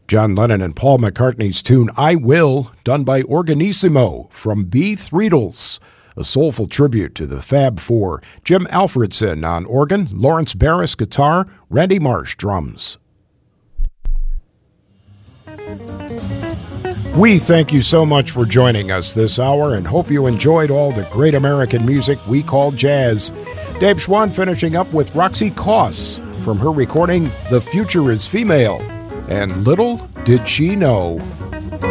John Lennon and Paul McCartney's tune I Will, done by Organissimo from B. Threedles, a soulful tribute to the Fab Four. Jim Alfredson on organ, Lawrence Barris guitar, Randy Marsh drums. We thank you so much for joining us this hour and hope you enjoyed all the great American music we call jazz. Dave Schwann finishing up with Roxy Coss from her recording The Future is Female. And Little Did She Know.